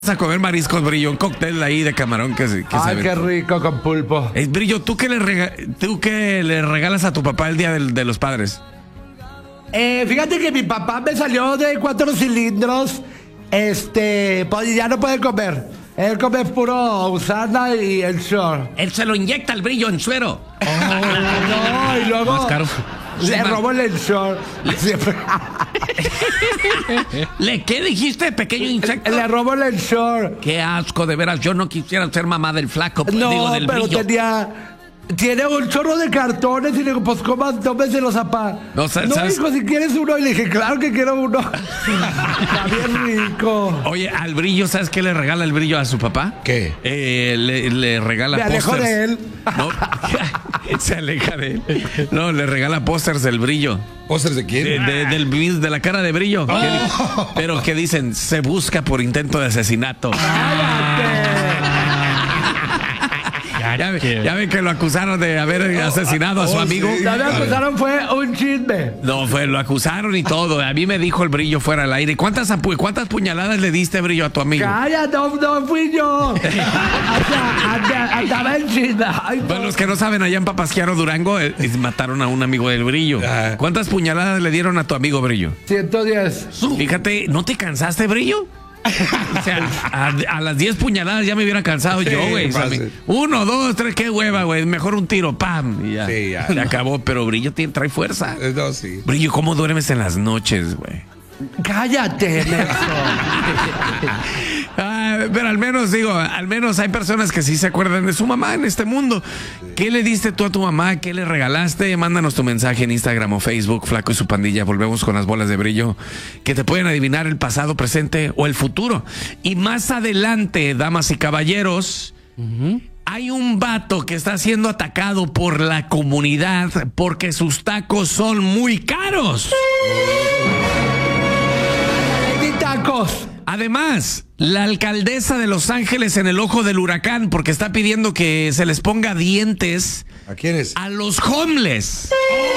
A comer mariscos, Brillo, un cóctel ahí de camarón que se Ay, qué rico con pulpo. Brillo, ¿tú qué le regalas a tu papá el día de los padres? Fíjate que mi papá me salió de 4 cilindros. Pues ya no puede comer. Él come puro usana y el short. Él se lo inyecta el Brillo en suero. No, y luego Más caro. le robó el short. Siempre. ¿Qué dijiste, pequeño insecto? Le robó el short. Qué asco, de veras. Yo no quisiera ser mamá del flaco. No, digo, del pero Brillo. Tiene un chorro de cartones y le digo, pues coman, tómenselo, zapá. No, ¿sabes? Hijo, si quieres uno. Y le dije, claro que quiero uno. Está bien rico. Oye, al Brillo, ¿sabes qué le regala el Brillo a su papá? ¿Qué? Le regala Me pósters. alejo de él. No, se aleja de él. No, le regala pósters del Brillo. ¿Pósters de quién? De la cara de Brillo. Pero que dicen, se busca por intento de asesinato. Ya ven que lo acusaron de haber asesinado a su amigo. Sí. Lo que acusaron fue un chisme. No, lo acusaron y todo. A mí me dijo el Brillo fuera al aire. ¿Cuántas puñaladas le diste, Brillo, a tu amigo? Calla, no fui yo. Andaba en chisme. Ay, Para los que no saben, allá en Papasquiaro, Durango, mataron a un amigo del Brillo. ¿Cuántas puñaladas le dieron a tu amigo, Brillo? 110. Fíjate, ¿no te cansaste, Brillo? O sea, a las 10 puñaladas ya me hubiera cansado yo, güey. O sea, 1, 2, 3, qué hueva, güey. Mejor un tiro, pam. Y ya. Sí, ya. Se acabó, pero Brillo trae fuerza. No, sí. Brillo, ¿cómo duermes en las noches, güey? Cállate, Nelson. Pero al menos hay personas que sí se acuerdan de su mamá en este mundo. ¿Qué le diste tú a tu mamá? ¿Qué le regalaste? Mándanos tu mensaje en Instagram o Facebook, Flaco y su pandilla. Volvemos con las bolas de Brillo que te pueden adivinar el pasado, presente o el futuro. Y más adelante, damas y caballeros, hay un vato que está siendo atacado por la comunidad porque sus tacos son muy caros. Tacos. Además, la alcaldesa de Los Ángeles en el ojo del huracán porque está pidiendo que se les ponga dientes ¿A quiénes? a los homeless.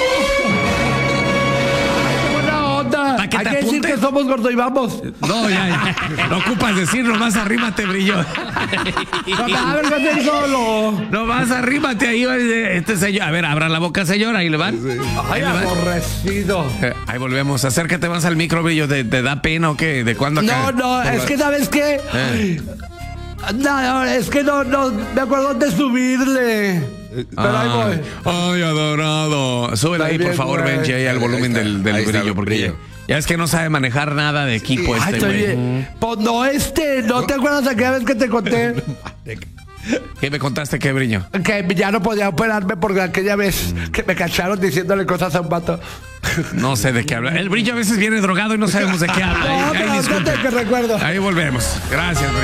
Buena onda. ¿Para que Hay te que decir apuntes? que somos gordo y vamos. No, ya. No ocupas decir, nomás arrímate, Brillo. A ver, ¿qué hacer solo? Nomás arrímate ahí. Este señor. A ver, abra la boca, señor. Ahí le van. Ay, aborrecido. Ahí volvemos. Acércate más al micro, Brillo. ¿Te da pena o qué? ¿De cuándo acá? No, es que ¿sabes qué? No, es que no, me acuerdo de subirle. Pero ahí voy. Ay, adorado. Súbele ahí, por favor, güey. Benji, ahí al volumen del Ahí está, Brillo, porque Brillo. ya es que no sabe manejar nada de equipo Ay, güey. oye, pues ¿no te acuerdas aquella vez que te conté? ¿Qué me contaste, qué, Brillo? Que ya no podía operarme porque aquella vez que me cacharon diciéndole cosas a un vato. No sé de qué habla. El Brillo a veces viene drogado y no sabemos de qué habla. No, Ahí pero disculpe. fíjate que recuerdo. Ahí volvemos. Gracias, Brillo.